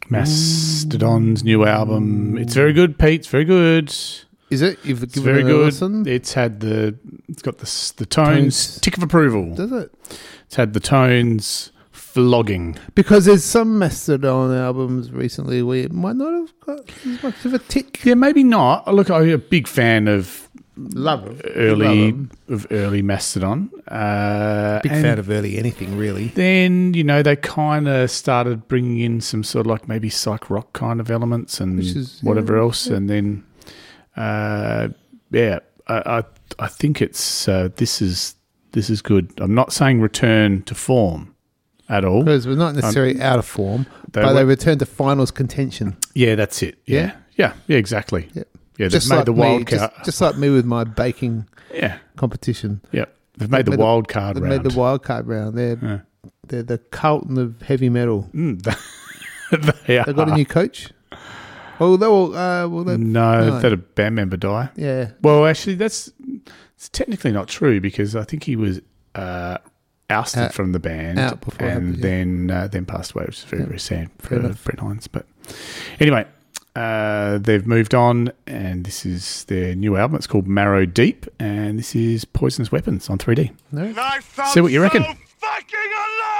Mastodon's new album. It's very good, Pete. It's very good. Is it? You've It's given very it a good. listen? It's got the tones tick of approval. Does it? It's had the tones flogging. Because there's some Mastodon albums recently where it might not have got as much of a tick. Yeah, maybe not. Look, I'm a big fan of Early. early Mastodon. Big fan of early anything, really. Then, they kind of started bringing in some sort of like maybe psych rock kind of elements and whatever else. Yeah. And then, I think it's this is good. I'm not saying return to form at all. Because we're not necessarily out of form, but they return to finals contention. Yeah, that's it. Yeah, exactly. Yeah. Yeah, they've made the wild card. Just like me with my baking competition. Yeah, they've made the wild card round. They've made the wild card round. They're the Carlton of heavy metal. They are. They've got a new coach. Oh, no, they had a band member die. Yeah. Well, actually, it's technically not true because I think he was ousted from the band and then passed away, which is very, very sad for Brett Hines. But anyway, they've moved on, and this is their new album. It's called Marrow Deep, and this is Poisonous Weapons on 3D. No. See what you reckon. So fucking alive!